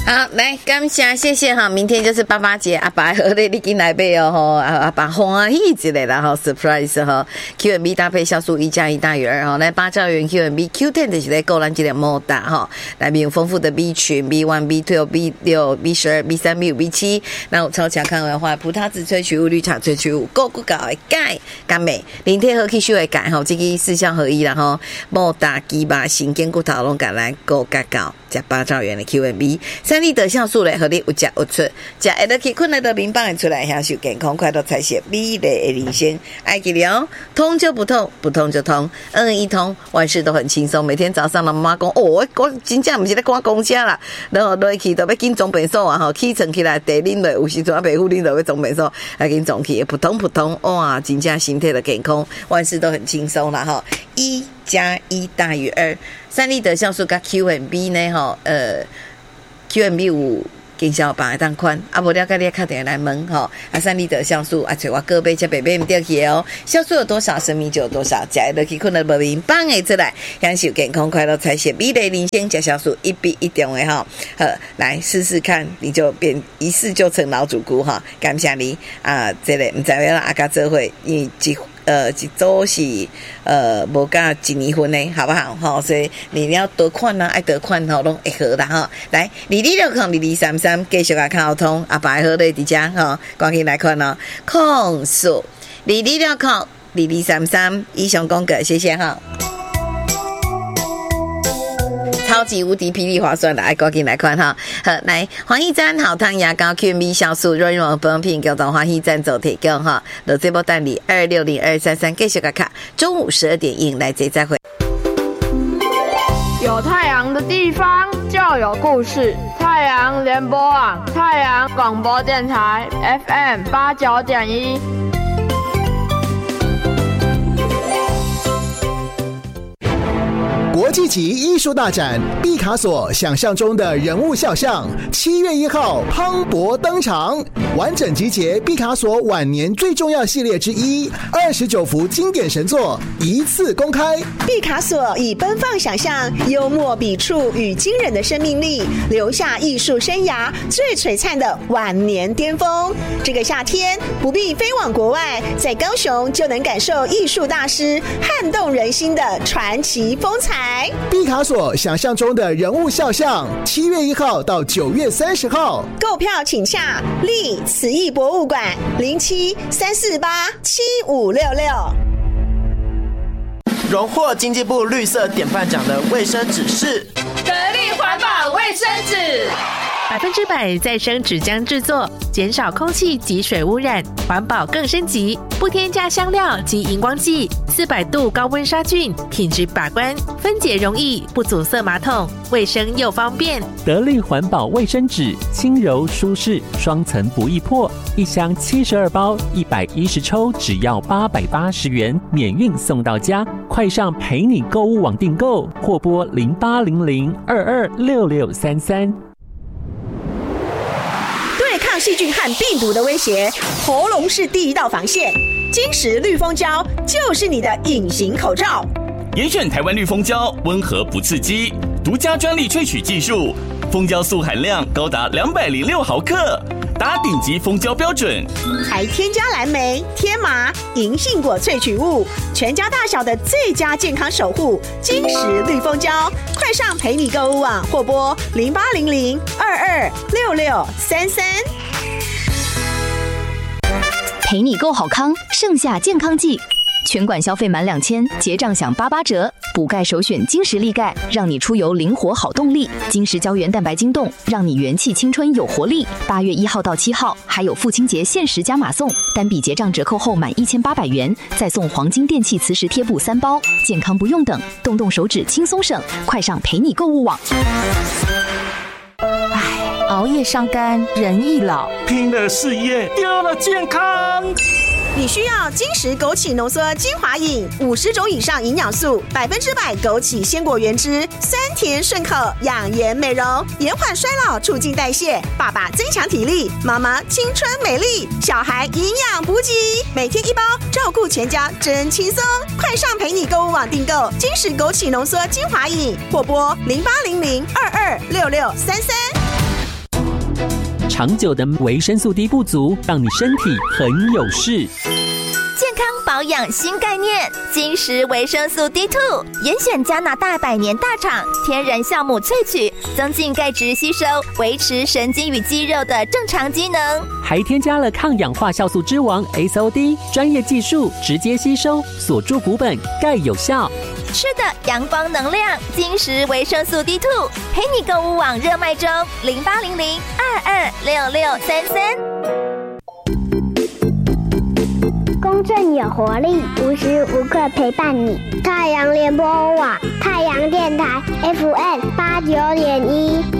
好，来，感谢谢哈，明天就是88节，阿爸好咧，你进来买哦吼，阿爸欢喜一个啦吼 ，surprise 哈 ，QNB 搭配酵素1+1大于2哈，来8兆元 QNB Q10 就是在够咱这个莫大哈，来面有丰富的 B 群 B1、B2、B6、B12、B13、B5、B7，那有超强抗氧化葡萄籽萃取物、绿茶萃取物，够高的钙、甘镁，零贴合吸收的钙吼，这个4项合一啦吼，莫大鸡巴神经骨头拢甲咱够高，加8兆元的 QNB。3立德酵素嘞，合理有价有出，加下得去困来的冰棒出来，享受健康快乐才是美丽的人生。爱记了，通就不痛，不痛就通，一通，万事都很轻松。每天早上的妈妈讲，哦，我真正不是在赶公车啦，然后落去都要紧装便所啊，吼，起床起来第拎落，有时阵啊袂赴拎落要装便所，要紧装起，不痛，哇，真正身体的健康，万事都很轻松啦，吼，1+1大于2，3立德酵素跟 QNB 呢，吼，QNB 有经销办当款，啊无了解你打电话来问吼，3立德酵素啊，找我哥买才白买唔掉去哦。酵素有多少，生命就有多少，食落去困得无眠，放下出来，享受健康快乐才是美丽人生。加酵素1比1中的哈，来试试看，你就变一试就成老主顾哈。感谢你啊，这个唔知要阿家做伙，因为一周是无甲1年份的，好不好？吼，所以你要得款啊，爱得款吼，拢会好啦吼。来，22002233继续啊看通，阿爸好咧伫遮吼，赶紧来看哦。控诉22002233以上公告，谢谢哈。超级无敌霹雳划算的，爱赶紧来看哈！好，来欢喜赞好汤牙膏 QNB 酵素润润本品，叫做欢喜赞走提供哈。那这波单里260233继续个卡，中午12点应来再会。 有太阳的地方就有故事，太阳联播网，太阳广播电台 FM89.1。 国际级艺术大展毕卡索想象中的人物肖像，7月1号磅礴登场，完整集结毕卡索晚年最重要系列之一，29幅经典神作一次公开。 毕卡索以奔放想象、幽默笔触与惊人的生命力，留下艺术生涯最璀璨的晚年巅峰。这个夏天不必飞往国外，在高雄就能感受艺术大师撼动人心的传奇风采。 毕卡索想象中的人物肖像，7月1号到9月30号， 购票请洽立慈艺博物馆0734875566。 荣获经济部绿色典范奖的卫生纸是得力环保卫生纸 ，100%再生纸浆制作，减少空气及水污染，环保更升级，不添加香料及荧光剂，400度高温杀菌，品质把关，分解容易，不阻塞马桶，卫生又方便。 得力环保卫生纸，轻柔舒适，双层不易破，一箱72包，110抽，只要880元，免运送到家。快上陪你购物网订购，或拨0800226633。 对抗细菌和病毒的威胁，喉咙是第一道防线。金石绿蜂胶就是你的隐形口罩。 严选台湾绿蜂胶，温和不刺激，独家专利萃取技术，蜂胶素含量高达206毫克，达顶级蜂胶标准， 还添加蓝莓、天麻、银杏果萃取物，全家大小的最佳健康守护。金石绿蜂胶，快上陪你购物网或拨0800226633。 陪你购好康，盛夏健康季，全馆消费满2000，结账享88折。补钙首选金石力钙，让你出游灵活好动力。金石胶原蛋白晶冻，让你元气青春有活力。8月1号到7号，还有父亲节限时加码送，单笔结账折扣后满1800元，再送黄金电器磁石贴布3包。健康不用等，动动手指轻松省，快上陪你购物网。 熬夜伤肝，人易老， 拼了事业，丢了健康。 你需要金石枸杞浓缩精华饮，50种以上营养素，100%枸杞鲜果原汁，酸甜顺口，养颜美容，延缓衰老，促进代谢。爸爸增强体力，妈妈青春美丽，小孩营养补给，每天1包，照顾全家真轻松。快上陪你购物网订购金石枸杞浓缩精华饮，或拨0800226633。 长久的维生素 D 不足，让你身体很有事。 健康保养新概念，金石维生素 D2， 严选加拿大100年大厂天然酵母萃取，增进钙质吸收，维持神经与肌肉的正常机能。 还添加了抗氧化酵素之王 SOD， 专业技术直接吸收，锁住骨本，钙有效。 吃的阳光能量，金石维生素 D2， 陪你购物网热卖中，0800-226633。 公正有活力，无时无刻陪伴你。太阳联播网，太阳电台 FM89.1。